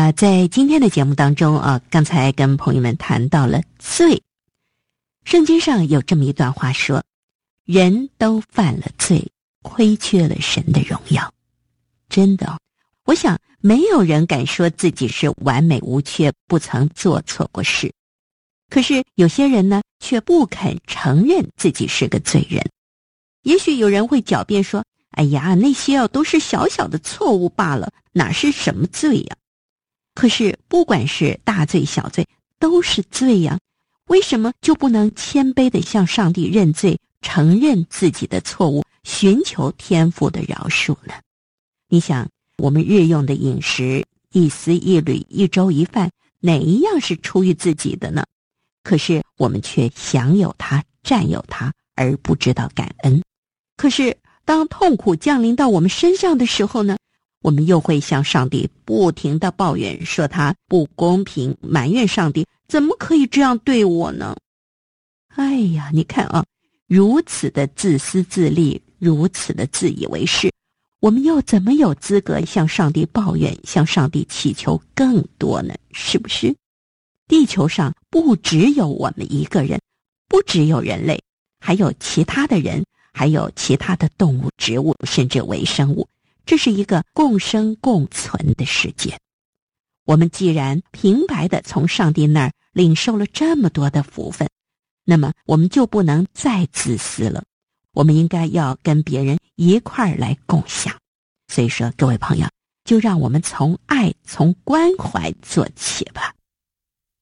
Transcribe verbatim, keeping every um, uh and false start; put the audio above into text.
那在今天的节目当中啊，刚才跟朋友们谈到了罪。圣经上有这么一段话说，人都犯了罪，亏缺了神的荣耀。真的哦，我想没有人敢说自己是完美无缺，不曾做错过事。可是有些人呢，却不肯承认自己是个罪人。也许有人会狡辩说，哎呀，那些哦都是小小的错误罢了，哪是什么罪呀？可是不管是大罪小罪，都是罪呀。为什么就不能谦卑地向上帝认罪，承认自己的错误，寻求天父的饶恕呢？你想，我们日用的饮食，一丝一缕，一粥一饭，哪一样是出于自己的呢？可是我们却享有它，占有它，而不知道感恩。可是当痛苦降临到我们身上的时候呢，我们又会向上帝不停地抱怨，说他不公平，埋怨上帝怎么可以这样对我呢？哎呀，你看啊，如此的自私自利，如此的自以为是，我们又怎么有资格向上帝抱怨，向上帝祈求更多呢？是不是？地球上不只有我们一个人，不只有人类，还有其他的人，还有其他的动物、植物，甚至微生物。这是一个共生共存的世界。我们既然平白的从上帝那儿领受了这么多的福分，那么我们就不能再自私了，我们应该要跟别人一块儿来共享。所以说，各位朋友，就让我们从爱、从关怀做起吧。